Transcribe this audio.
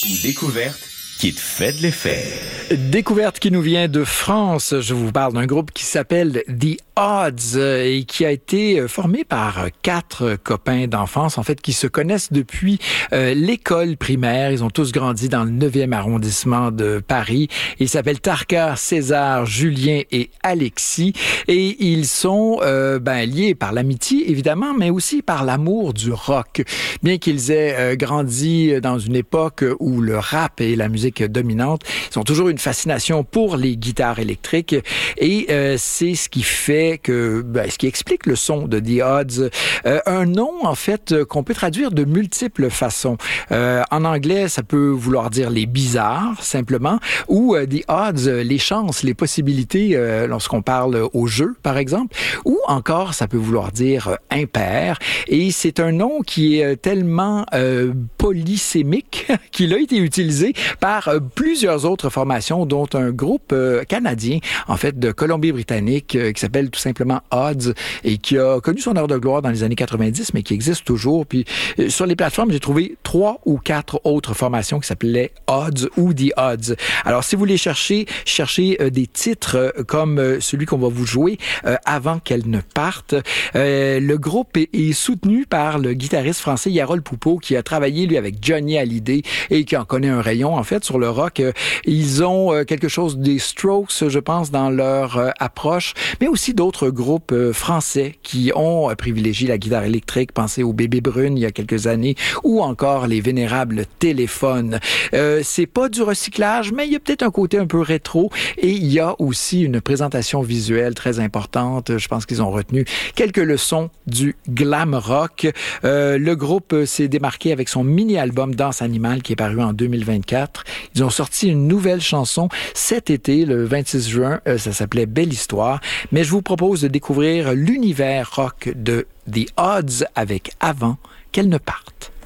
Une découverte qui te fait de l'effet. Découverte qui nous vient de France. Je vous parle d'un groupe qui s'appelle The Odds et qui a été formé par 4 copains d'enfance, en fait, qui se connaissent depuis l'école primaire. Ils ont tous grandi dans le 9e arrondissement de Paris. Ils s'appellent Tarka, César, Julien et Alexis. Et ils sont liés par l'amitié, évidemment, mais aussi par l'amour du rock. Bien qu'ils aient grandi dans une époque où le rap et la musique dominante, ils ont toujours une fascination pour les guitares électriques et c'est ce qui fait que, ce qui explique le son de The Odds. Un nom, en fait, qu'on peut traduire de multiples façons. En anglais, ça peut vouloir dire les bizarres, simplement, ou The Odds, les chances, les possibilités, lorsqu'on parle au jeu, par exemple, ou encore, ça peut vouloir dire impair. Et c'est un nom qui est tellement polysémique qu'il a été utilisé par plusieurs autres formations, dont un groupe canadien, en fait, de Colombie-Britannique, qui s'appelle tout simplement Odds, et qui a connu son heure de gloire dans les années 90, mais qui existe toujours. Puis sur les plateformes, j'ai trouvé 3 ou 4 autres formations qui s'appelaient Odds ou The Odds. Alors, si vous voulez chercher des titres comme celui qu'on va vous jouer, Avant qu'elle ne parte, le groupe est soutenu par le guitariste français Yarol Poupeau, qui a travaillé, lui, avec Johnny Hallyday et qui en connaît un rayon, en fait, sur le rock. Ils ont quelque chose des Strokes, je pense, dans leur approche, mais aussi d'autres groupes français qui ont privilégié la guitare électrique. Pensez au Bébé Brune il y a quelques années, ou encore les vénérables Téléphones. C'est pas du recyclage, mais il y a peut-être un côté un peu rétro, et il y a aussi une présentation visuelle très importante. Je pense qu'ils ont retenu quelques leçons du glam rock. Le groupe s'est démarqué avec son mini-album Danse Animale qui est paru en 2024. Ils ont sorti une nouvelle chanson cet été, le 26 juin. Ça s'appelait Belle Histoire. Mais je vous propose de découvrir l'univers rock de The Odds avec Avant qu'elle ne parte.